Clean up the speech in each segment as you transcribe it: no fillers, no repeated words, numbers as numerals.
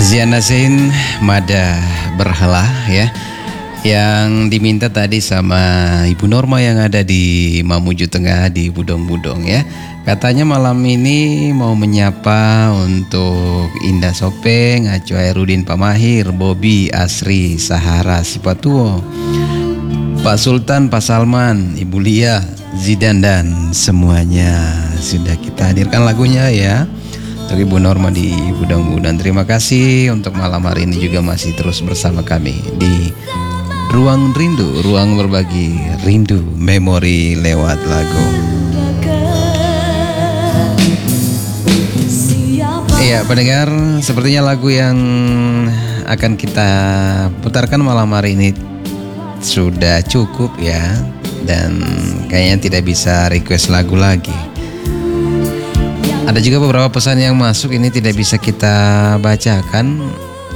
Ziana Zain, Mada Berhala ya. Yang diminta tadi sama Ibu Norma yang ada di Mamuju Tengah di Budong-Budong ya. Katanya malam ini mau menyapa untuk Indah Sopeng, Acu Hairudin Pamahir, Bobby, Asri, Sahara, Sipatuo, Pak Sultan, Pak Salman, Ibu Lia, Zidan dan semuanya. Sudah kita hadirkan lagunya ya untuk Ibu Norma di Budong-Budong. Terima kasih untuk malam hari ini juga masih terus bersama kami di Ruang Rindu, ruang berbagi rindu, memori lewat lagu. Iya pendengar, sepertinya lagu yang akan kita putarkan malam hari ini sudah cukup ya. Dan kayaknya tidak bisa request lagu lagi. Ada juga beberapa pesan yang masuk, ini tidak bisa kita bacakan.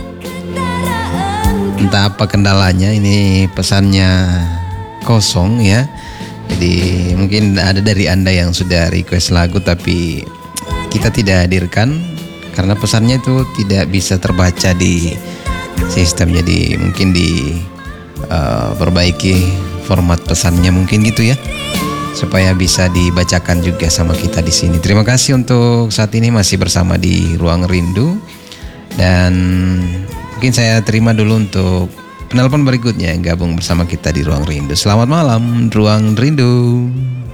Entah apa kendalanya, ini pesannya kosong ya. Jadi mungkin ada dari Anda yang sudah request lagu tapi kita tidak hadirkan karena pesannya itu tidak bisa terbaca di sistem. Jadi mungkin perbaiki format pesannya mungkin gitu ya, supaya bisa dibacakan juga sama kita di sini. Terima kasih untuk saat ini masih bersama di Ruang Rindu. Dan mungkin saya terima dulu untuk penelpon berikutnya yang gabung bersama kita di Ruang Rindu. Selamat malam, Ruang Rindu.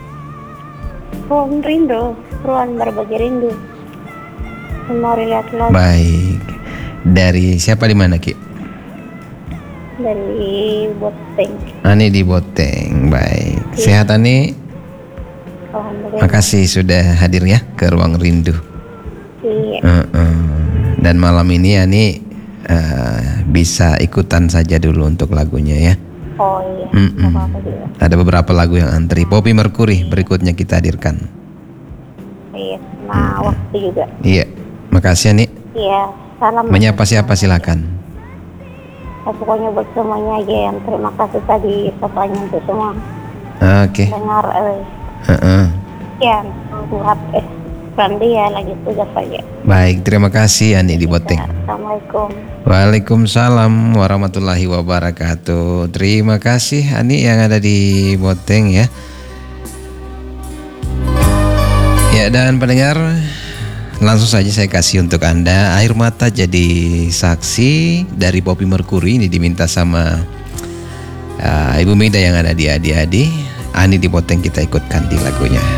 Ruang Rindu, ruang berbagi rindu. Memori lihat lagu. Baik. Dari siapa di mana, Ki? Dari Boteng. Ani di Boteng. Baik. Sehat Ani? Alhamdulillah. Makasih sudah hadir ya ke Ruang Rindu. Iya. Dan malam ini Ani bisa ikutan saja dulu untuk lagunya ya. Oh iya. Apa-apa juga. Ada beberapa lagu yang antri. Poppy Mercury berikutnya kita hadirkan. Iya. Nah, waktu juga. Iya. Makasih Ani. Iya. Salam. Menyapa siapa silakan. Pokoknya buat semuanya aja yang terima kasih tadi pesannya untuk semua. Oke. Dengar. Ya. Buat Randi ya lagi tugas aja. Baik, terima kasih Ani di Boteng. Assalamualaikum. Waalaikumsalam warahmatullahi wabarakatuh. Terima kasih Ani yang ada di Boteng ya. Ya dan pendengar, langsung saja saya kasih untuk Anda Air Mata Jadi Saksi dari Poppy Mercury. Ini diminta sama Ibu Mida yang ada di Adi-Adi. Ani di Boteng kita ikutkan di lagunya.